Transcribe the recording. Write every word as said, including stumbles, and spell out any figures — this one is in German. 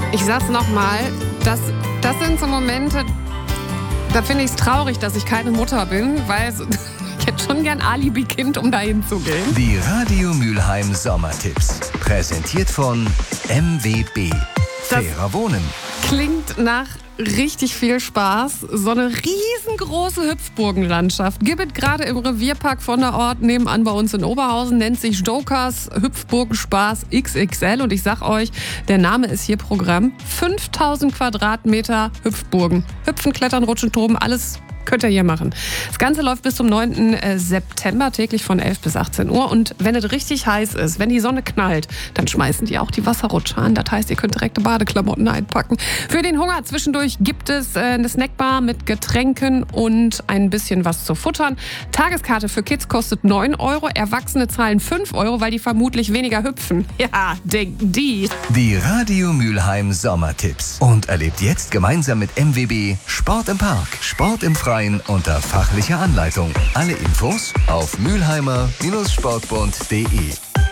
Ich sag's nochmal, das, das sind so Momente, da finde ich es traurig, dass ich keine Mutter bin, weil so, ich hätte schon gern Alibi-Kind, um dahin zu gehen. Die Radio Mülheim Sommertipps. Präsentiert von M W B. Fairer Wohnen. Klingt nach richtig viel Spaß. So eine riesengroße Hüpfburgenlandschaft gibt es gerade im Revierpark von der Ort nebenan bei uns in Oberhausen. Nennt sich Jokers Hüpfburgenspaß X X L. Und ich sag euch, der Name ist hier Programm. fünftausend Quadratmeter Hüpfburgen. Hüpfen, Klettern, Rutschen, Toben, alles könnt ihr hier machen. Das Ganze läuft bis zum neunten September, täglich von elf bis achtzehn Uhr. Und wenn es richtig heiß ist, wenn die Sonne knallt, dann schmeißen die auch die Wasserrutsche an. Das heißt, ihr könnt direkte Badeklamotten einpacken. Für den Hunger zwischendurch gibt es eine Snackbar mit Getränken und ein bisschen was zu futtern. Tageskarte für Kids kostet neun Euro, Erwachsene zahlen fünf Euro, weil die vermutlich weniger hüpfen. Ja, denken die. Die Radio Mülheim Sommertipps. Und erlebt jetzt gemeinsam mit M W B Sport im Park, Sport im Freien unter fachlicher Anleitung. Alle Infos auf mülheimer Bindestrich sportbund punkt de.